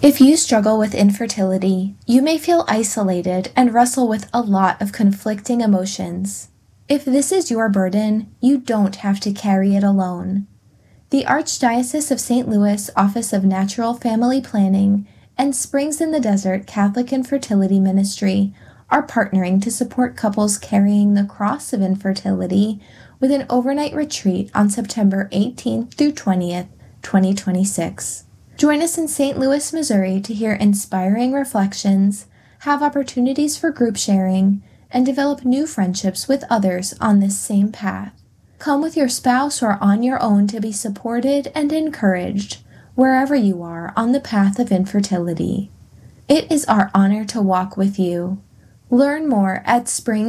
If you struggle with infertility, you may feel isolated and wrestle with a lot of conflicting emotions. If this is your burden, you don't have to carry it alone. The Archdiocese of St. Louis Office of Natural Family Planning and Springs in the Desert Catholic Infertility Ministry are partnering to support couples carrying the cross of infertility with an overnight retreat on September 18th through 20th, 2026. Join us in St. Louis, Missouri to hear inspiring reflections, have opportunities for group sharing, and develop new friendships with others on this same path. Come with your spouse or on your own to be supported and encouraged wherever you are on the path of infertility. It is our honor to walk with you. Learn more at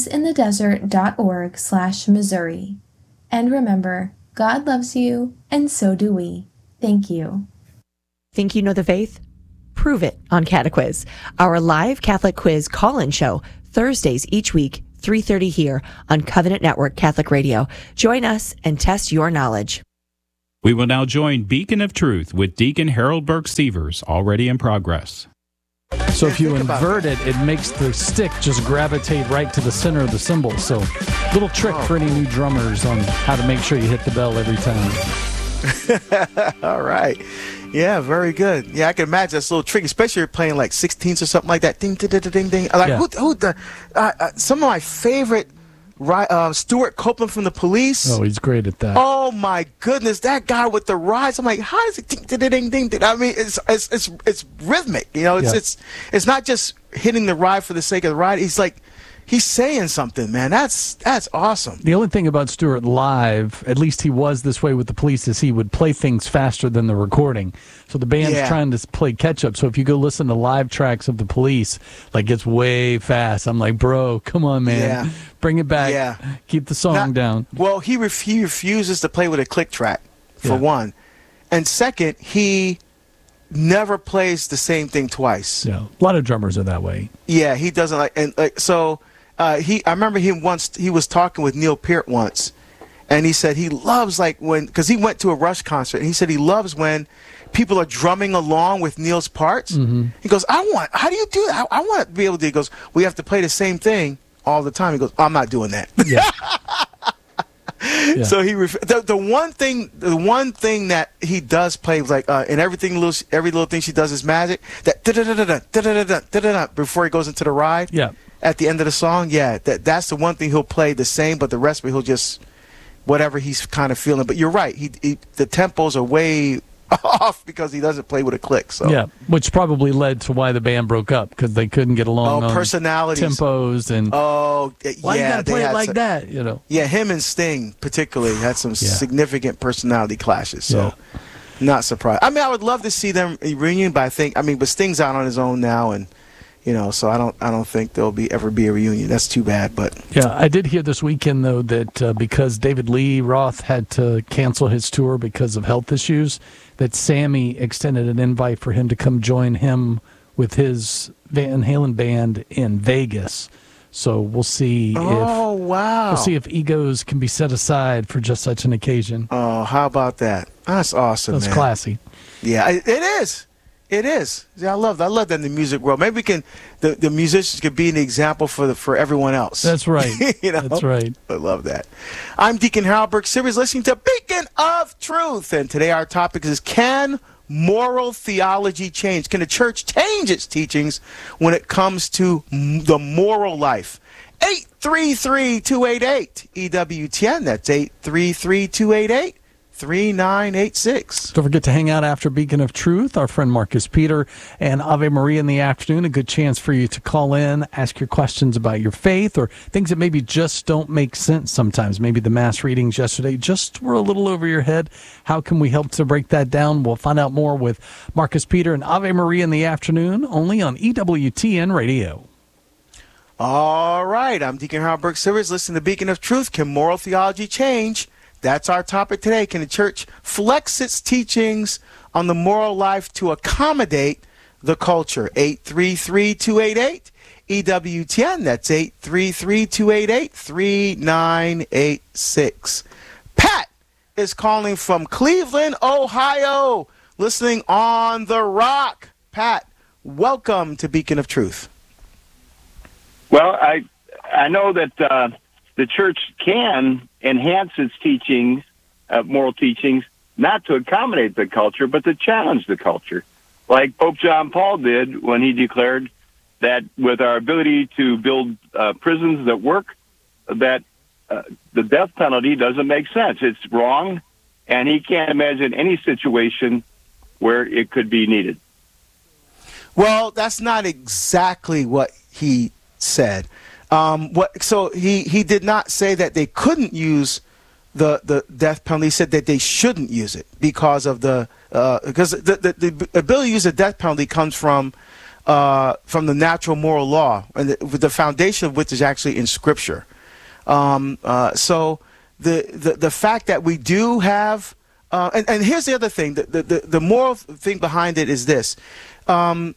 springsinthedesert.org/Missouri. And remember, God loves you, and so do we. Thank you. Think you know the faith? Prove it on Catequiz, our live Catholic quiz call-in show, Thursdays each week, 3:30 here on Covenant Network Catholic Radio. Join us and test your knowledge. We will now join Beacon of Truth with Deacon Harold Burke-Sievers, already in progress. So if you invert it, it makes the stick just gravitate right to the center of the cymbal. So little trick for any new drummers on how to make sure you hit the bell every time. All right. Yeah, very good. Yeah, I can imagine that's a little tricky, especially if you're playing like 16ths or something like that. Ding, ding, ding, ding, ding. Like, Yeah. some of my favorite, Stuart Copeland from The Police. Oh, he's great at that. Oh my goodness, that guy with the rides. I'm like, how is it? Ding, ding, ding, ding, ding. I mean, it's rhythmic. You know, it's not just hitting the ride for the sake of the ride. He's saying something, man. That's awesome. The only thing about Stewart live, at least he was this way with The Police, is he would play things faster than the recording. So the band's trying to play catch up. So if you go listen to live tracks of The Police, like it's way fast. I'm like, bro, come on, man. Yeah. Bring it back. Yeah. Keep the song down. Well, he refuses to play with a click track, for one. And second, he never plays the same thing twice. Yeah. A lot of drummers are that way. Yeah, he doesn't like, and I remember he was talking with Neil Peart once, and he said he loves because he went to a Rush concert, and he said he loves when people are drumming along with Neil's parts. Mm-hmm. He goes, how do you do that? I want to be able to. He goes, we have to play the same thing all the time. He goes, I'm not doing that. Yeah. Yeah. So the one thing that he does play like in every little thing she does is magic. That da-da-da-da-da-da-da-da-da-da before he goes into the ride. Yeah. At the end of the song, that's the one thing he'll play the same, but the rest of it he'll just whatever he's kind of feeling. But you're right, the tempos are way off because he doesn't play with a click. So yeah, which probably led to why the band broke up because they couldn't get along on personalities, tempos, and why you gotta play it like that? You know. Yeah, him and Sting particularly had some significant personality clashes. So not surprised. I mean, I would love to see them reunion, but but Sting's out on his own now, and. So I don't think there'll ever be a reunion. That's too bad. But yeah, I did hear this weekend though that because David Lee Roth had to cancel his tour because of health issues, that Sammy extended an invite for him to come join him with his Van Halen band in Vegas. So we'll see. We'll see if egos can be set aside for just such an occasion. Oh, how about that? That's awesome. That's classy. Yeah, it is. It is. Yeah, I love that in the music world. Maybe the musicians could be an example for everyone else. That's right. That's right. I love that. I'm Deacon Harold Burke-Sievers, listening to Beacon of Truth, and today our topic is: can moral theology change? Can the church change its teachings when it comes to the moral life? 833-288 EWTN. That's 833-288. 3986. Don't forget to hang out after Beacon of Truth. Our friend Marcus Peter and Ave Maria in the afternoon. A good chance for you to call in, ask your questions about your faith or things that maybe just don't make sense sometimes. Maybe the mass readings yesterday just were a little over your head. How can we help to break that down? We'll find out more with Marcus Peter and Ave Maria in the afternoon, only on EWTN Radio. All right. I'm Deacon Harold Burke-Sievers, listening to Beacon of Truth. Can moral theology change? That's our topic today. Can the church flex its teachings on the moral life to accommodate the culture? 833-288 EWTN. That's 833-288-3986. Pat is calling from Cleveland, Ohio, listening on The Rock. Pat, welcome to Beacon of Truth. Well, I know that the church can enhance its teachings, moral teachings, not to accommodate the culture, but to challenge the culture, like Pope John Paul did when he declared that with our ability to build prisons that work, that the death penalty doesn't make sense. It's wrong, and he can't imagine any situation where it could be needed. Well, that's not exactly what he said. So he did not say that they couldn't use the death penalty. He said that they shouldn't use it because of the ability to use the death penalty comes from the natural moral law, and the foundation of which is actually in Scripture. So the fact that we do have, and here's the other thing, the moral thing behind it is this: the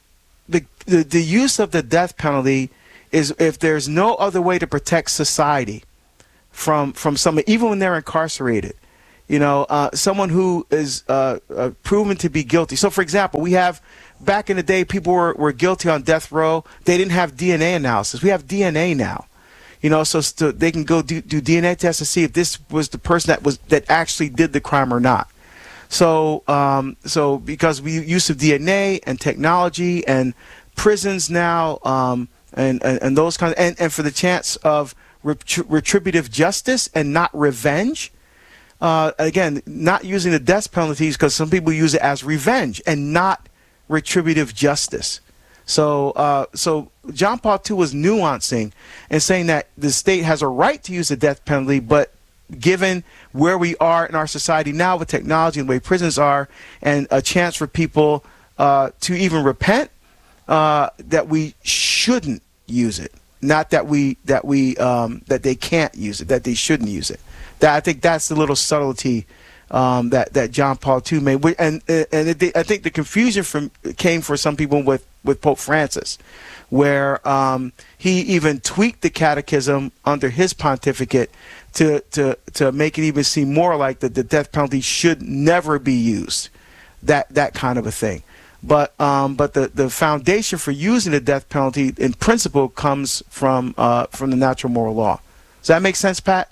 use of the death penalty is if there's no other way to protect society from someone, even when they're incarcerated. Someone who is proven to be guilty. So, for example, we have, back in the day, people were guilty on death row. They didn't have DNA analysis. We have DNA now. So they can go do DNA tests to see if this was the person that actually did the crime or not. So because we use of DNA and technology and prisons now, and those kinds, and for the chance of retributive justice and not revenge. Again, not using the death penalties because some people use it as revenge and not retributive justice. So John Paul II was nuancing and saying that the state has a right to use the death penalty, but given where we are in our society now with technology and the way prisons are, and a chance for people to even repent, that we shouldn't use it. Not that that they can't use it, that they shouldn't use it. I think that's the little subtlety that John Paul II made, and I think the confusion came for some people with Pope Francis, where he even tweaked the catechism under his pontificate to make it even seem more like that the death penalty should never be used, that kind of a thing. But the foundation for using the death penalty in principle comes from the natural moral law. Does that make sense, Pat?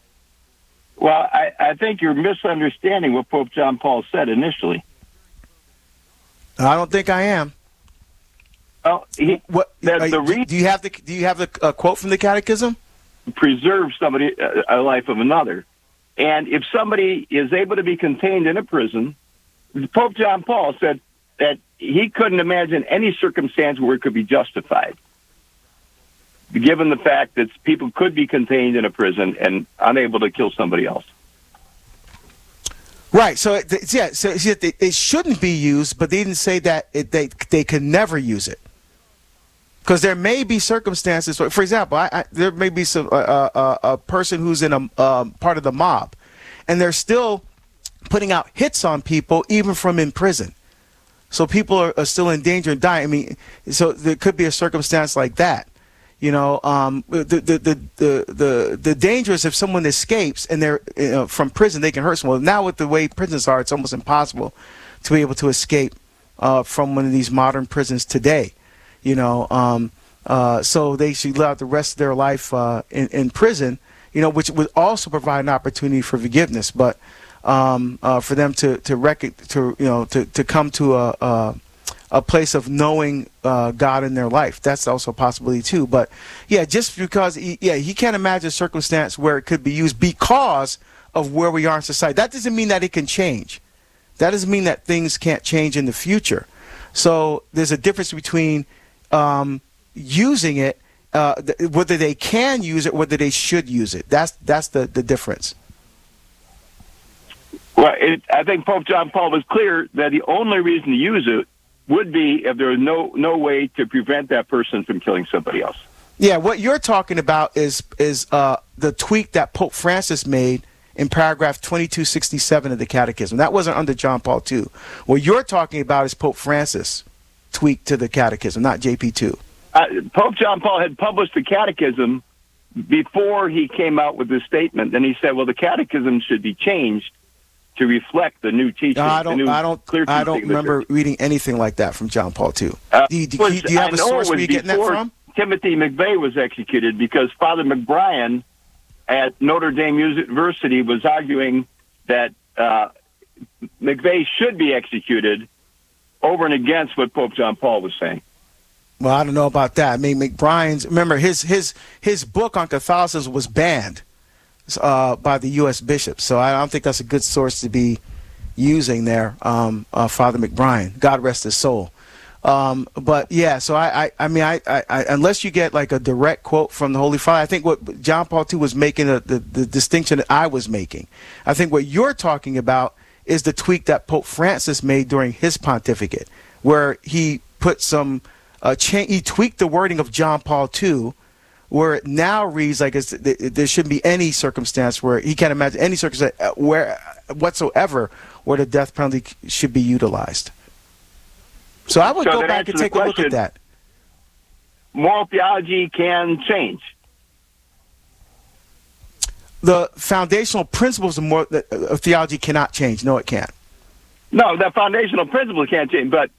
Well, I think you're misunderstanding what Pope John Paul said initially. I don't think I am. Well, do you have the quote from the catechism? Preserve somebody a life of another, and if somebody is able to be contained in a prison, Pope John Paul said that he couldn't imagine any circumstance where it could be justified, given the fact that people could be contained in a prison and unable to kill somebody else. Right. So it shouldn't be used, but they didn't say that they could never use it. Because there may be circumstances. For example, there may be a person who's in a part of the mob, and they're still putting out hits on people even from in prison. So people are still in danger and dying. I mean, so there could be a circumstance like that. The danger is if someone escapes and they're from prison, they can hurt someone. Now with the way prisons are, it's almost impossible to be able to escape from one of these modern prisons today. So they should live out the rest of their life in prison. Which would also provide an opportunity for forgiveness, but for them to come to a place of knowing God in their life. That's also a possibility too. But yeah, just because he can't imagine a circumstance where it could be used because of where we are in society. That doesn't mean that it can change. That doesn't mean that things can't change in the future. So there's a difference between using it, whether they can use it, whether they should use it. That's the difference. Well, I think Pope John Paul was clear that the only reason to use it would be if there was no way to prevent that person from killing somebody else. Yeah, what you're talking about is the tweak that Pope Francis made in paragraph 2267 of the Catechism. That wasn't under John Paul II. What you're talking about is Pope Francis tweak to the Catechism, not JP2. Pope John Paul had published the Catechism before he came out with this statement, and he said, well, the Catechism should be changed to reflect the new teaching. I don't remember reading anything like that from John Paul II. Do you have a source where you're getting that from? Timothy McVeigh was executed because Father McBrien at Notre Dame University was arguing that McVeigh should be executed over and against what Pope John Paul was saying. Well, I don't know about that. I mean, McBrien's, remember, his book on Catholicism was banned by the U.S. bishops, so I don't think that's a good source to be using there, Father McBrien. God rest his soul. But yeah, so I mean, unless you get like a direct quote from the Holy Father, I think what John Paul II was making, the distinction that I was making. I think what you're talking about is the tweak that Pope Francis made during his pontificate, where he put some he tweaked the wording of John Paul II, where it now reads like there shouldn't be any circumstance where he can't imagine any circumstance whatsoever where the death penalty should be utilized. So I would go back and take a look at that. Moral theology can change. The foundational principles of theology cannot change. No, it can't. No, the foundational principles can't change, but